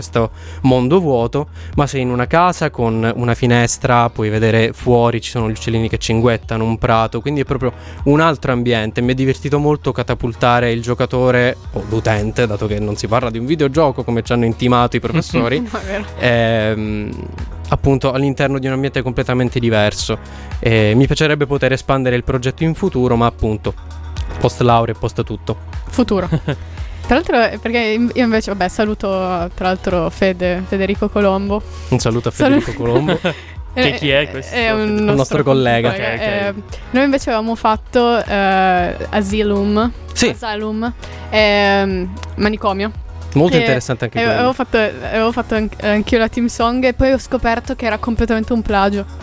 questo mondo vuoto, ma sei in una casa con una finestra, puoi vedere fuori, ci sono gli uccellini che cinguettano, un prato, quindi è proprio un altro ambiente. Mi è divertito molto catapultare il giocatore o l'utente, dato che non si parla di un videogioco come ci hanno intimato i professori, No, è vero. appunto all'interno di un ambiente completamente diverso. Mi piacerebbe poter espandere il progetto in futuro, ma appunto post laurea e post tutto. Futuro. Tra l'altro, perché io invece, vabbè, saluto tra l'altro Federico Colombo. Un saluto a Federico Colombo. Che chi è questo? È un nostro collega. Ok. Noi invece avevamo fatto Asylum. Sì. Asylum. Manicomio. Molto interessante anche quello. Avevo fatto anch'io la team song e poi ho scoperto che era completamente un plagio.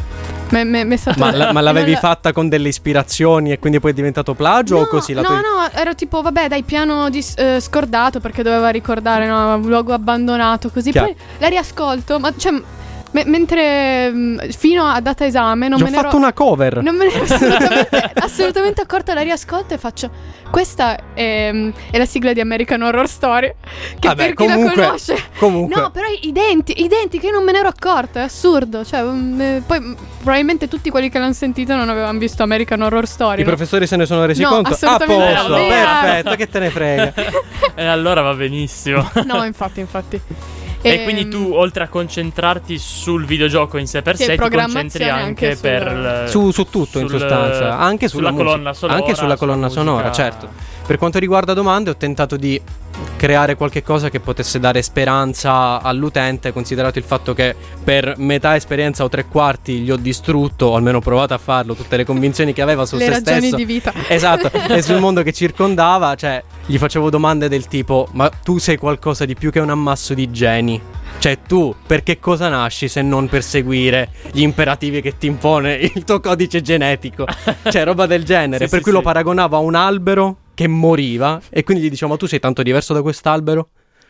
Ma l'avevi fatta con delle ispirazioni e quindi poi è diventato plagio o così? No, ero tipo, vabbè, dai, piano scordato perché doveva ricordare, no, un luogo abbandonato, così. Chiaro. Poi la riascolto, ma cioè, mentre fino a data esame non Ho me ne ero fatto una cover. Non me ne ero assolutamente accorta, la riascolto e faccio, questa è la sigla di American Horror Story, che Vabbè, per chi la conosce. Comunque. No, però identiche, io non me ne ero accorta, è assurdo. Cioè, poi probabilmente tutti quelli che l'hanno sentito non avevano visto American Horror Story. I professori se ne sono resi No, conto. A assolutamente posto, no. perfetto, che te ne frega. E allora va benissimo. No, infatti. E quindi tu, oltre a concentrarti sul videogioco in sé per sé, ti concentri anche per su tutto in sostanza, anche sulla colonna sonora, anche sulla colonna sonora, certo. Per quanto riguarda domande, ho tentato di creare qualche cosa che potesse dare speranza all'utente, considerato il fatto che per metà esperienza o tre quarti gli ho distrutto, o almeno ho provato a farlo, tutte le convinzioni che aveva su se stesso. Le ragioni di vita. Esatto, e sul mondo che circondava, cioè gli facevo domande del tipo: ma tu sei qualcosa di più che un ammasso di geni? Cioè tu per che cosa nasci se non per seguire gli imperativi che ti impone il tuo codice genetico? Cioè roba del genere. Per cui lo paragonavo a un albero che moriva e quindi gli dicevo: ma tu sei tanto diverso da quest'albero?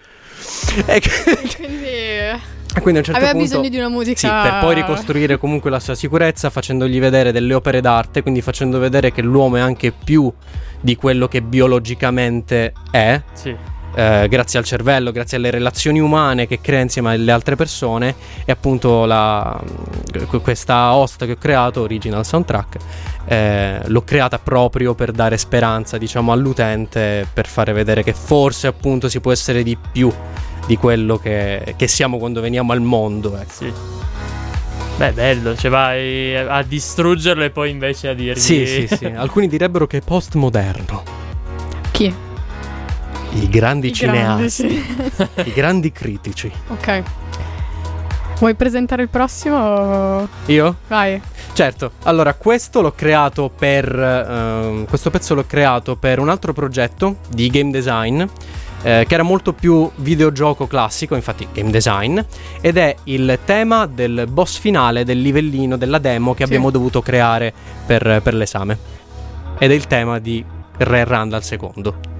E quindi a un certo aveva punto bisogno di una musica. Sì, per poi ricostruire comunque la sua sicurezza, facendogli vedere delle opere d'arte, quindi facendo vedere che l'uomo è anche più di quello che biologicamente è. Sì. Grazie al cervello, grazie alle relazioni umane che crea insieme alle altre persone. E appunto questa host che ho creato, Original Soundtrack, l'ho creata proprio per dare speranza, diciamo, all'utente, per fare vedere che forse appunto si può essere di più di quello che siamo quando veniamo al mondo, ecco. Sì. Beh, bello, cioè vai a distruggerlo e poi invece a dirgli Sì. Alcuni direbbero che è postmoderno. Chi? I grandi cineasti, sì. i grandi critici. Ok. Vuoi presentare il prossimo? Io? Vai. Certo. Allora, questo l'ho creato questo pezzo l'ho creato per un altro progetto di game design, che era molto più videogioco classico, infatti game design, ed è il tema del boss finale del livellino della demo che abbiamo dovuto creare per l'esame. Ed è il tema di Re Randall II.